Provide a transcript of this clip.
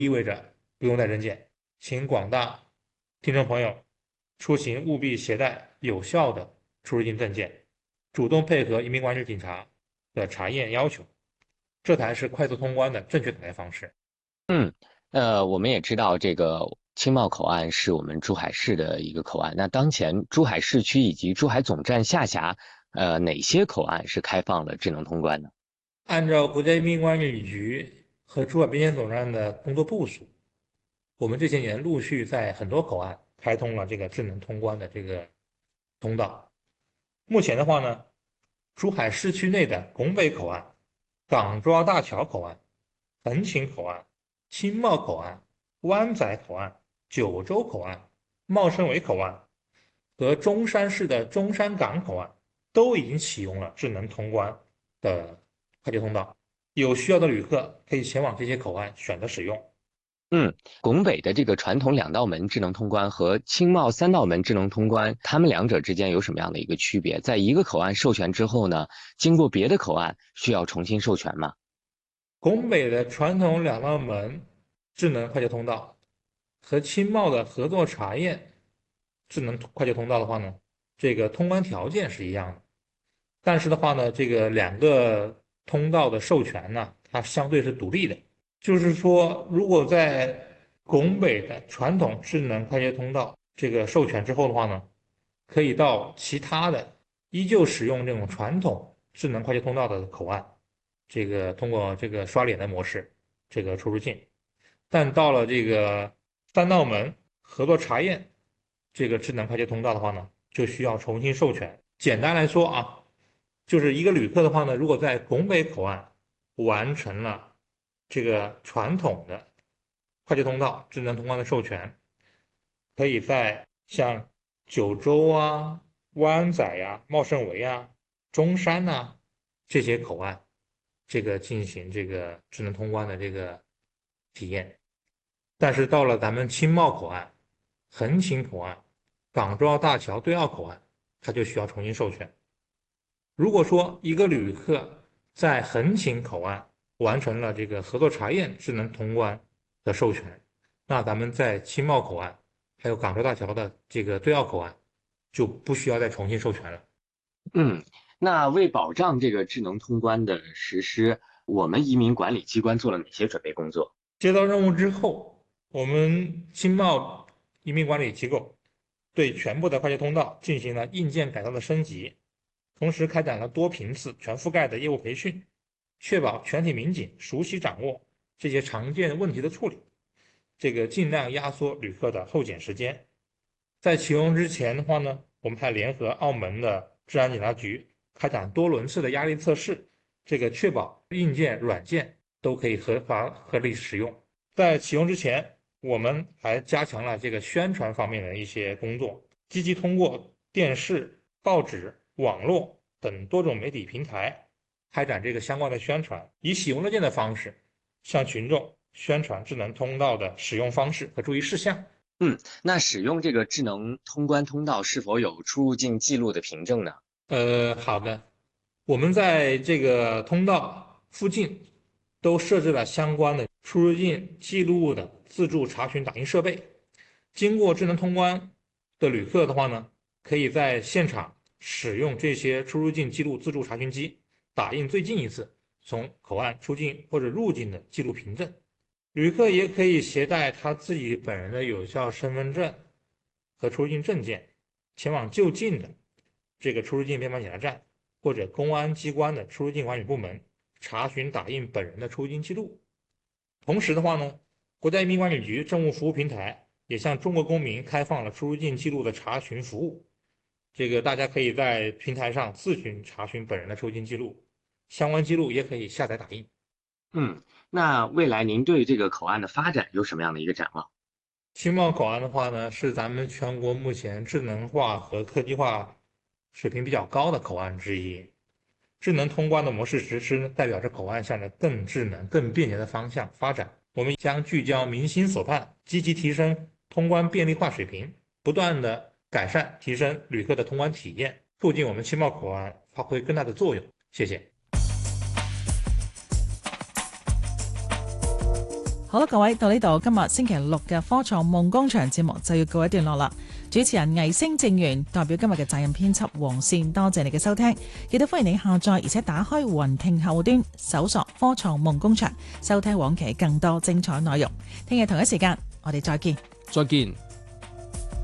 意味着不用带证件。请广大听众朋友出行务必携带有效的出入境证件，主动配合移民管理警察的查验要求，这才是快速通关的正确打开方式。 嗯，我们也知道这个青茂口岸是我们珠海市的一个口岸。那当前珠海市区以及珠海总站下辖，哪些口岸是开放了智能通关呢？ 按照国家移民管理局和珠海边检总站的工作部署，我们这些年陆续在很多口岸开通了这个智能通关的这个通道。目前的话呢，珠海市区内的拱北口岸、港珠澳大桥口岸、横琴口岸、青茂口岸、湾仔口岸、九州口岸、茂盛围口岸和中山市的中山港口岸都已经启用了智能通关的快捷通道。有需要的旅客可以前往这些口岸选择使用。 嗯，拱北的这个传统两道门智能通关和青茂三道门智能通关，它们两者之间有什么样的一个区别？在一个口岸授权之后呢，经过别的口岸需要重新授权吗？ 拱北的传统两道门智能快捷通道和青茂的合作查验智能快捷通道的话呢，这个通关条件是一样的，但是的话呢，这个两个通道的授权呢，它相对是独立的。就是说，如果在拱北的传统智能快捷通道这个授权之后的话呢，可以到其他的依旧使用这种传统智能快捷通道的口岸，这个通过这个刷脸的模式这个出入境。但到了这个三道门合作查验这个智能快捷通道的话呢，就需要重新授权。简单来说啊，就是一个旅客的话呢，如果在拱北口岸完成了这个传统的快捷通道智能通关的授权，可以在像九州啊、湾仔呀、茂盛围啊、中山呐、这些口岸，这个进行这个智能通关的这个体验。但是到了咱们青茂口岸、横琴口岸、港珠澳大桥对澳口岸，它就需要重新授权。如果说一个旅客在横琴口岸完成了这个合作查验智能通关的授权，那咱们在青茂口岸还有港珠澳大桥的这个对澳口岸就不需要再重新授权了。 嗯，那为保障这个智能通关的实施，我们移民管理机关做了哪些准备工作？ 接到任务之后，我们青茂移民管理机构对全部的快捷通道进行了硬件改造的升级，同时开展了多频次、全覆盖的业务培训，确保全体民警熟悉掌握这些常见问题的处理，这个尽量压缩旅客的候检时间。在启用之前的话呢，我们还联合澳门的治安警察局开展多轮次的压力测试，这个确保硬件、软件都可以合法合理使用。在启用之前，我们还加强了这个宣传方面的一些工作，积极通过电视、报纸、网络等多种媒体平台开展这个相关的宣传，以喜闻乐见的方式向群众宣传智能通道的使用方式和注意事项。 那使用这个智能通关通道是否有出入境记录的凭证呢？ 好的，我们在这个通道附近都设置了相关的出入境记录的自助查询打印设备。经过智能通关的旅客的话呢，可以在现场使用这些出入境记录自助查询机打印最近一次从口岸出境或者入境的记录凭证。旅客也可以携带他自己本人的有效身份证和出入境证件，前往就近的这个出入境边防检查站或者公安机关的出入境管理部门查询打印本人的出入境记录。同时的话呢，国家移民管理局政务服务平台也向中国公民开放了出入境记录的查询服务。这个大家可以在平台上自行查询本人的出入境记录，相关记录也可以下载打印。 嗯，那未来您对这个口岸的发展有什么样的一个展望？ 青茂口岸的话呢，是咱们全国目前智能化和科技化水平比较高的口岸之一。智能通关的模式实施，代表着口岸向着更智能、更便捷的方向发展。我们将聚焦民心所盼，积极提升通关便利化水平，不断的改善提升旅客的通关体验，促进我们青茂口岸发挥更大的作用。谢谢。 好啦，各位，到呢度今日星期六嘅科創夢工場節目就要告一段落啦。主持人魏星正源代表今日嘅責任編輯黃善，多謝你嘅收聽。記得歡迎你下載而且打開雲聽後端搜索科創夢工場，收聽往期更多精彩內容。聽日同一時間我哋再見。 再見。